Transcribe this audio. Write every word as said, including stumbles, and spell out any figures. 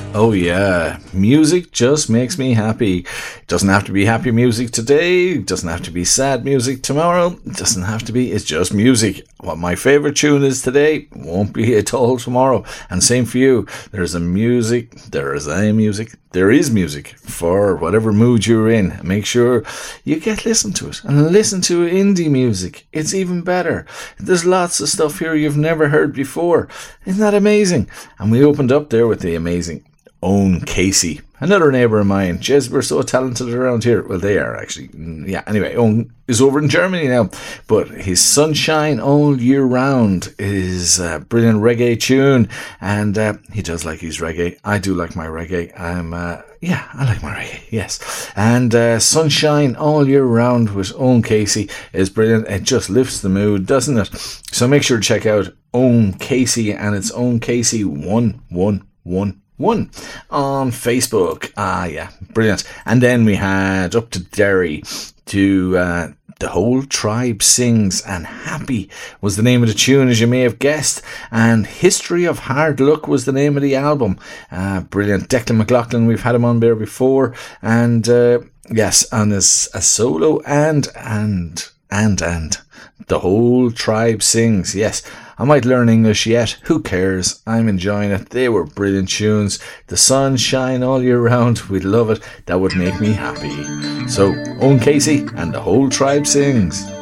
Oh yeah, music just makes me happy. It doesn't have to be happy music today, it doesn't have to be sad music tomorrow, it doesn't have to be, it's just music. What my favourite tune is today won't be at all tomorrow. And same for you. There's a music, there is a music, there is music for whatever mood you're in. Make sure you get listen to it and listen to indie music. It's even better. There's lots of stuff here you've never heard before. Isn't that amazing? And we opened up there with the amazing Owen Casey, another neighbour of mine. Jez, we're so talented around here. Well, they are actually. Yeah, anyway, Owen is over in Germany now, but his Sunshine All Year Round is a brilliant reggae tune, and uh, he does like his reggae. I do like my reggae. I'm, uh, yeah, I like my reggae, yes. And uh, Sunshine All Year Round with Owen Casey is brilliant. It just lifts the mood, doesn't it? So make sure to check out Owen Casey, and it's Owen Casey one one one. One on Facebook. Ah, yeah, brilliant. And then we had Up to Derry to uh, The Whole Tribe Sings, and Happy was the name of the tune, as you may have guessed, and History of Hard Luck was the name of the album. Uh, brilliant. Declan McLaughlin, we've had him on there before, and uh, yes, and as a solo, and and and and The Whole Tribe Sings. Yes, I might learn English yet. Who cares? I'm enjoying it. They were brilliant tunes. The sun shine all year round. We'd love it. That would make me happy. So, Owen Casey and The Whole Tribe Sings.